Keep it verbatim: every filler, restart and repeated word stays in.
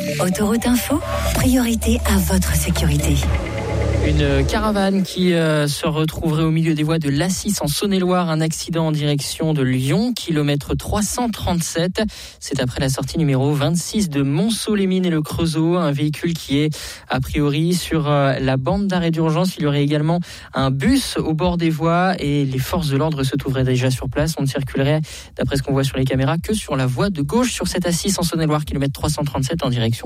Autoroute Info, priorité à votre sécurité. Une caravane qui euh, se retrouverait au milieu des voies de l'Assis en Saône-et-Loire. Un accident en direction de Lyon, kilomètre trois cent trente-sept. C'est après la sortie numéro vingt-six de Montceau-les-Mines et le Creusot. Un véhicule qui est a priori sur euh, la bande d'arrêt d'urgence. Il y aurait également un bus au bord des voies et les forces de l'ordre se trouveraient déjà sur place. On ne circulerait, d'après ce qu'on voit sur les caméras, que sur la voie de gauche sur cette Assis en Saône-et-Loire, kilomètre trois cent trente-sept en direction